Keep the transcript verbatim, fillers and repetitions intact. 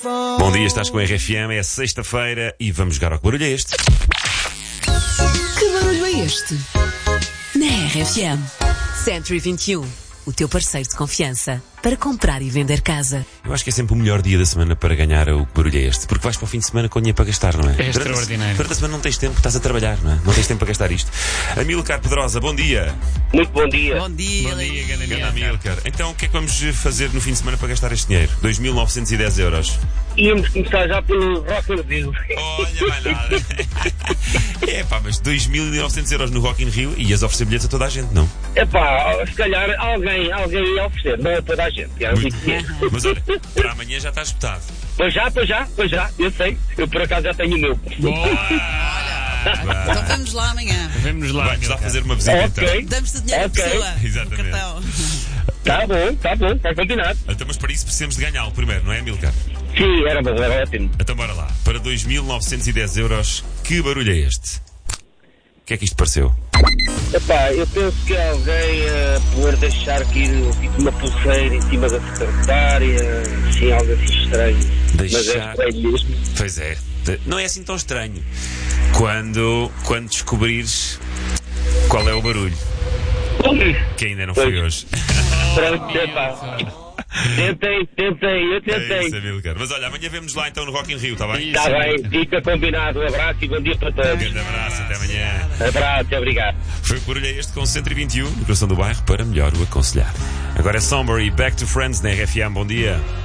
Bom dia, estás com a R F M, é sexta-feira e vamos jogar ao que barulho é este. Que barulho é este? Na R F M. Century vinte e um, o teu parceiro de confiança para comprar e vender casa. Eu acho que é sempre o melhor dia da semana para ganhar o que barulho é este, porque vais para o fim de semana com dinheiro para gastar, não é? É durante extraordinário. A, durante a semana não tens tempo, estás a trabalhar, não é? Não tens tempo para gastar isto. Amílcar Pedrosa, bom dia. Muito bom dia. Bom dia, Bom dia, grande Ganda Amílcar. Amílcar. Então o que é que vamos fazer no fim de semana para gastar este dinheiro? dois mil novecentos e dez euros. Íamos começar já pelo Rock in Rio. Olha, vai nada. É pá, mas dois mil e novecentos euros no Rock in Rio e ias oferecer bilhetes a toda a gente, não? Epá, se calhar alguém, alguém ia oferecer, não a toda a gente. Já Muito. digo que é. Mas olha, para amanhã já estás espetado. Pois já, pois já, pois já, eu sei. Eu por acaso já tenho o meu. Então vamos lá amanhã. Vemos lá, Vai-nos lá Amílcar. fazer uma visita então. Ok, Damos-te dinheiro Ok. à pessoa. Exatamente. No cartão. tá bom, tá bom, está combinado. Então, mas para isso precisamos de ganhá-lo primeiro, não é, Amílcar? Sim, era bom, era ótimo. Então bora lá. Para dois mil novecentos e dez euros, que barulho é este? O que é que isto pareceu? Epá, eu penso que alguém a poder deixar que ir tipo, uma pulseira em cima da secretária, assim, algo assim estranho. Mas é Deixar- estranho mesmo. Pois é. De- Não é assim tão estranho. Quando, quando descobrires qual é o barulho. Que ainda não foi Pois. hoje. Pronto, epá. Tentei, tentei, eu É tentei. isso, Amílcar. Mas olha, amanhã vemos lá então no Rock in Rio, está bem? Está bem, fica combinado. Um abraço e bom dia para Um todos. grande abraço, até amanhã. Abraço, obrigado. Foi o que barulho é este com cento e vinte e um, no coração do bairro, para melhor o aconselhar. Agora é Somber e Back to Friends na R F M. Bom dia.